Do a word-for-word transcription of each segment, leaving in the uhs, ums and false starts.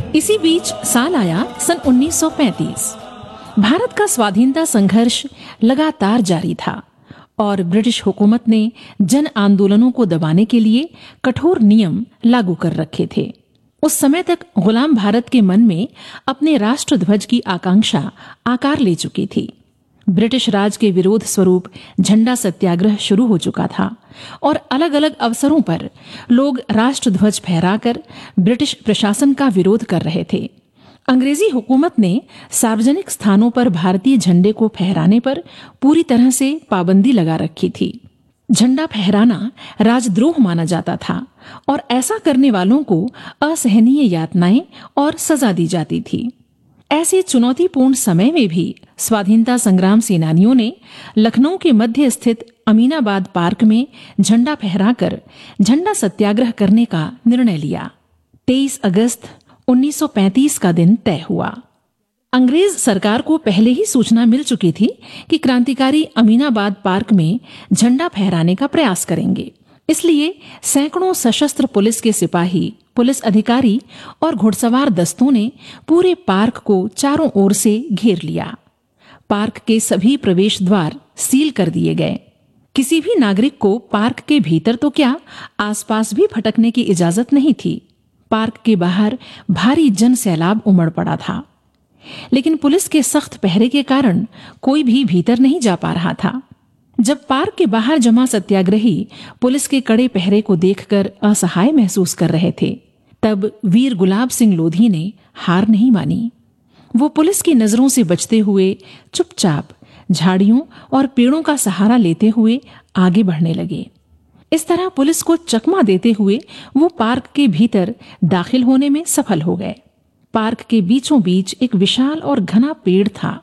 इसी बीच साल आया सन उन्नीस सौ पैंतीस। भारत का स्वाधीनता संघर्ष लगातार जारी था और ब्रिटिश हुकूमत ने जन आंदोलनों को दबाने के लिए कठोर नियम लागू कर रखे थे। उस समय तक गुलाम भारत के मन में अपने राष्ट्रध्वज की आकांक्षा आकार ले चुकी थी। ब्रिटिश राज के विरोध स्वरूप झंडा सत्याग्रह शुरू हो चुका था और अलग अलग अवसरों पर लोग राष्ट्रध्वज फहराकर ब्रिटिश प्रशासन का विरोध कर रहे थे। अंग्रेजी हुकूमत ने सार्वजनिक स्थानों पर भारतीय झंडे को फहराने पर पूरी तरह से पाबंदी लगा रखी थी। झंडा फहराना राजद्रोह माना जाता था और ऐसा करने वालों को असहनीय यातनाएं और सजा दी जाती थी। ऐसे चुनौतीपूर्ण समय में भी स्वाधीनता संग्राम सेनानियों ने लखनऊ के मध्य स्थित अमीनाबाद पार्क में झंडा फहराकर झंडा सत्याग्रह करने का निर्णय लिया। तेईस अगस्त उन्नीस सौ पैंतीस का दिन तय हुआ। अंग्रेज सरकार को पहले ही सूचना मिल चुकी थी कि क्रांतिकारी अमीनाबाद पार्क में झंडा फहराने का प्रयास करेंगे। इसलिए सैकड़ों सशस्त्र पुलिस के सिपाही, पुलिस अधिकारी और घुड़सवार दस्तों ने पूरे पार्क को चारों ओर से घेर लिया। पार्क के सभी प्रवेश द्वार सील कर दिए गए। किसी भी नागरिक को पार्क के भीतर तो क्या, आसपास भी भटकने की इजाजत नहीं थी। पार्क के बाहर भारी जन सैलाब उमड़ पड़ा था, लेकिन पुलिस के सख्त पहरे के कारण कोई भी भीतर नहीं जा पा रहा था। जब पार्क के बाहर जमा सत्याग्रही पुलिस के कड़े पहरे को देखकर असहाय महसूस कर रहे थे, तब वीर गुलाब सिंह लोधी ने हार नहीं मानी। वो पुलिस की नजरों से बचते हुए चुपचाप झाड़ियों और पेड़ों का सहारा लेते हुए आगे बढ़ने लगे। इस तरह पुलिस को चकमा देते हुए वो पार्क के भीतर दाखिल होने में सफल हो गए। पार्क के बीचों बीच एक विशाल और घना पेड़ था।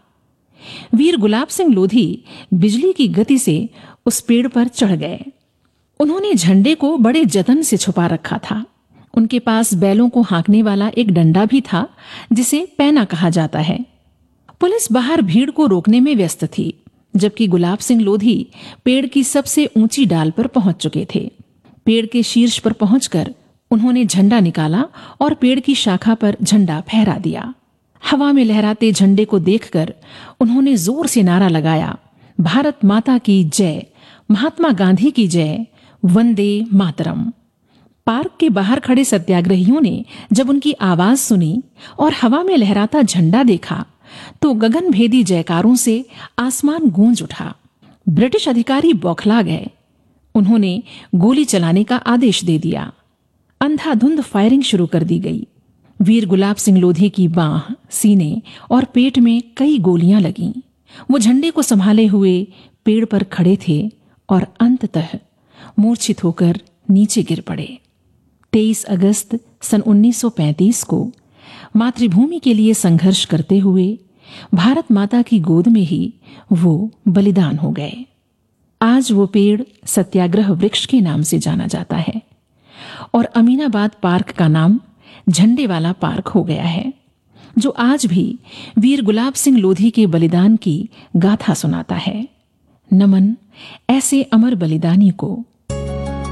वीर गुलाब सिंह लोधी बिजली की गति से उस पेड़ पर चढ़ गए। उन्होंने झंडे को बड़े जतन से छुपा रखा था। उनके पास बैलों को हाँकने वाला एक डंडा भी था, जिसे पैना कहा जाता है। पुलिस बाहर भीड़ को रोकने में व्यस्त थी, जबकि गुलाब सिंह लोधी पेड़ की सबसे ऊंची डाल पर पहुंच चुके थे। पेड़ के शीर्ष पर पहुंचकर उन्होंने झंडा निकाला और पेड़ की शाखा पर झंडा फहरा दिया। हवा में लहराते झंडे को देखकर उन्होंने जोर से नारा लगाया, भारत माता की जय, महात्मा गांधी की जय, वंदे मातरम। पार्क के बाहर खड़े सत्याग्रहियों ने जब उनकी आवाज सुनी और हवा में लहराता झंडा देखा तो गगनभेदी जयकारों से आसमान गूंज उठा। ब्रिटिश अधिकारी बौखला गए। उन्होंने गोली चलाने का आदेश दे दिया। अंधाधुंध फायरिंग शुरू कर दी गई। वीर गुलाब सिंह लोधी की बांह, सीने और पेट में कई गोलियां लगीं। वो झंडे को संभाले हुए पेड़ पर खड़े थे और अंततः मूर्छित होकर नीचे गिर पड़े। तेईस अगस्त सन उन्नीस सौ पैंतीस को मातृभूमि के लिए संघर्ष करते हुए भारत माता की गोद में ही वो बलिदान हो गए। आज वो पेड़ सत्याग्रह वृक्ष के नाम से जाना जाता है और अमीनाबाद पार्क का नाम झंडे वाला पार्क हो गया है, जो आज भी वीर गुलाब सिंह लोधी के बलिदान की गाथा सुनाता है। नमन ऐसे अमर बलिदानी को।